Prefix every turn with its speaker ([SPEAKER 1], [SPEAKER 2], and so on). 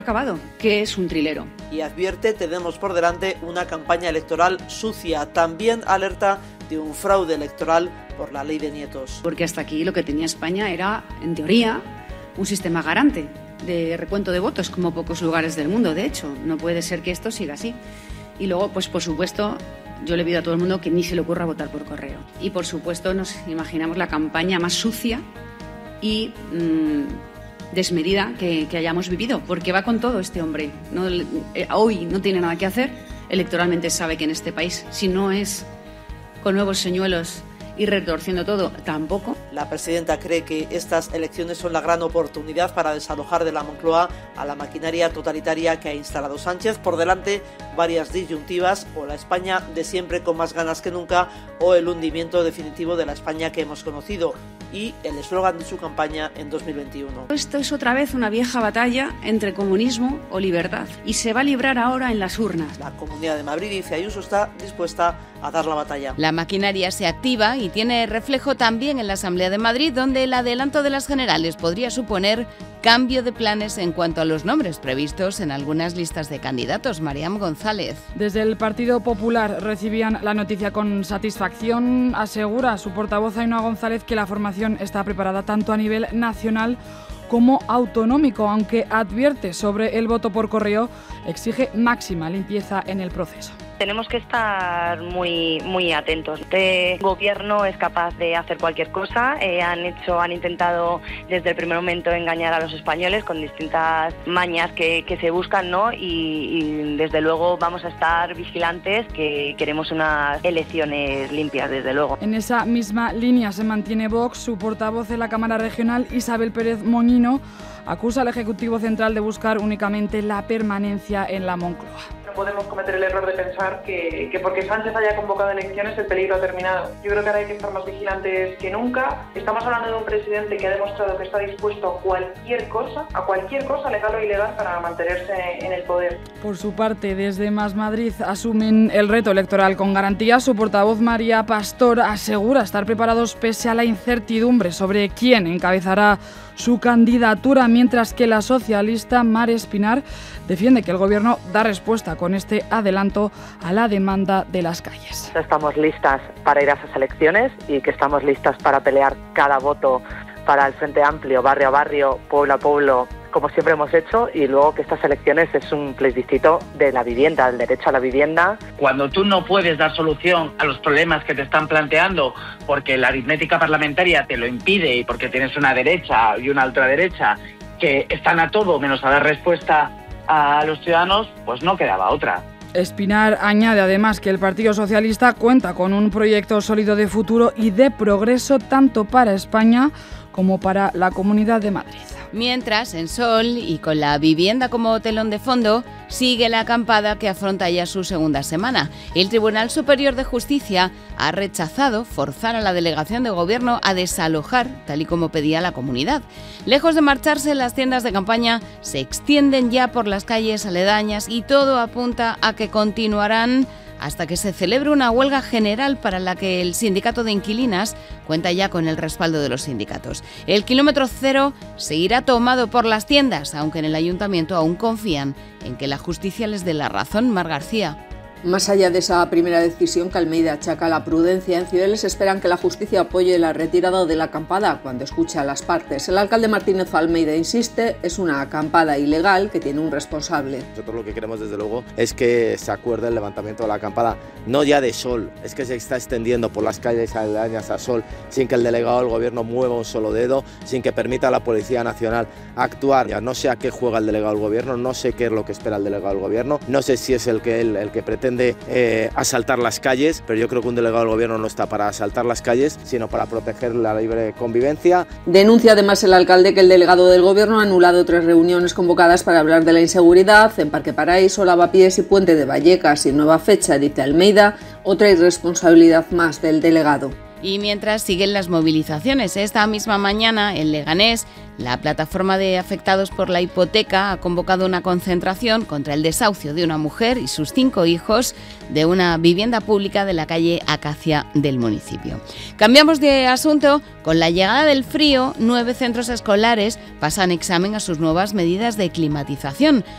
[SPEAKER 1] acabado, que es un trilero.
[SPEAKER 2] Y advierte, tenemos por delante una campaña electoral sucia. También alerta de un fraude electoral por la ley de nietos.
[SPEAKER 1] Porque hasta aquí lo que tenía España era, en teoría, un sistema garante de recuento de votos, como pocos lugares del mundo, de hecho. No puede ser que esto siga así. Y luego, pues por supuesto, yo le pido a todo el mundo que ni se le ocurra votar por correo. Y por supuesto nos imaginamos la campaña más sucia y desmedida que hayamos vivido, porque va con todo este hombre. Hoy no tiene nada que hacer, electoralmente sabe que en este país, si no es con nuevos señuelos y retorciendo todo, tampoco.
[SPEAKER 2] La presidenta cree que estas elecciones son la gran oportunidad para desalojar de la Moncloa a la maquinaria totalitaria que ha instalado Sánchez. Por delante, varias disyuntivas: o la España de siempre con más ganas que nunca, o el hundimiento definitivo de la España que hemos conocido, y el eslogan de su campaña en 2021.
[SPEAKER 1] Esto es otra vez una vieja batalla entre comunismo o libertad, y se va a librar ahora en las urnas.
[SPEAKER 2] La Comunidad de Madrid, dice Ayuso, está dispuesta a dar la batalla.
[SPEAKER 3] La maquinaria se activa y tiene reflejo también en la Asamblea de Madrid, donde el adelanto de las generales podría suponer cambio de planes en cuanto a los nombres previstos en algunas listas de candidatos. Mariam González.
[SPEAKER 4] Desde el Partido Popular recibían la noticia con satisfacción. Asegura su portavoz Ainhoa González que la formación está preparada tanto a nivel nacional como autonómico, aunque advierte sobre el voto por correo, exige máxima limpieza en el proceso.
[SPEAKER 5] Tenemos que estar muy atentos. Este gobierno es capaz de hacer cualquier cosa. Han intentado desde el primer momento engañar a los españoles con distintas mañas que se buscan, ¿no? Y desde luego vamos a estar vigilantes, que queremos unas elecciones limpias, desde luego.
[SPEAKER 4] En esa misma línea se mantiene Vox. Su portavoz en la Cámara Regional, Isabel Pérez Moñino, acusa al Ejecutivo Central de buscar únicamente la permanencia en la Moncloa.
[SPEAKER 6] No podemos cometer el error de pensar que porque Sánchez haya convocado elecciones el peligro ha terminado. Yo creo que ahora hay que estar más vigilantes que nunca. Estamos hablando de un presidente que ha demostrado que está dispuesto a cualquier cosa, legal o ilegal, para mantenerse en el poder.
[SPEAKER 4] Por su parte, desde Más Madrid asumen el reto electoral con garantías. Su portavoz María Pastor asegura estar preparados pese a la incertidumbre sobre quién encabezará su candidatura, mientras que la socialista Mar Espinar defiende que el Gobierno da respuesta con este adelanto a la demanda de las calles.
[SPEAKER 7] Estamos listas para ir a esas elecciones y que estamos listas para pelear cada voto para el Frente Amplio, barrio a barrio, pueblo a pueblo, como siempre hemos hecho, y luego que estas elecciones es un plebiscito de la vivienda, del derecho a la vivienda.
[SPEAKER 8] Cuando tú no puedes dar solución a los problemas que te están planteando porque la aritmética parlamentaria te lo impide y porque tienes una derecha y una ultraderecha que están a todo menos a dar respuesta a los ciudadanos, pues no quedaba otra.
[SPEAKER 4] Espinar añade además que el Partido Socialista cuenta con un proyecto sólido de futuro y de progreso tanto para España como para la Comunidad de Madrid.
[SPEAKER 3] Mientras, en Sol, y con la vivienda como telón de fondo, sigue la acampada que afronta ya su segunda semana. El Tribunal Superior de Justicia ha rechazado forzar a la delegación de gobierno a desalojar, tal y como pedía la comunidad. Lejos de marcharse, las tiendas de campaña se extienden ya por las calles aledañas y todo apunta a que continuarán hasta que se celebre una huelga general para la que el sindicato de inquilinas cuenta ya con el respaldo de los sindicatos. El kilómetro cero seguirá tomado por las tiendas, aunque en el ayuntamiento aún confían en que la justicia les dé la razón. Mar García.
[SPEAKER 9] Más allá de esa primera decisión que Almeida achaca a la prudencia, en Cibeles esperan que la justicia apoye la retirada de la acampada cuando escuche a las partes. El alcalde Martínez Almeida insiste, es una acampada ilegal que tiene un responsable.
[SPEAKER 10] Nosotros lo que queremos desde luego es que se acuerde el levantamiento de la acampada, no ya de Sol, es que se está extendiendo por las calles aledañas a Sol sin que el delegado del gobierno mueva un solo dedo, sin que permita a la Policía Nacional actuar. Ya no sé a qué juega el delegado del gobierno, no sé qué es lo que espera el delegado del gobierno, no sé si es el que pretende asaltar las calles, pero yo creo que un delegado del gobierno no está para asaltar las calles, sino para proteger la libre convivencia.
[SPEAKER 9] Denuncia además el alcalde que el delegado del gobierno ha anulado 3 reuniones convocadas para hablar de la inseguridad en Parque Paraíso, Lavapiés y Puente de Vallecas. Sin nueva fecha, dice Almeida, otra irresponsabilidad más del delegado.
[SPEAKER 3] Y mientras siguen las movilizaciones, esta misma mañana en Leganés, la plataforma de afectados por la hipoteca ha convocado una concentración contra el desahucio de una mujer y sus 5 hijos de una vivienda pública de la calle Acacia del municipio. Cambiamos de asunto. Con la llegada del frío, 9 centros escolares pasan examen a sus nuevas medidas de climatización.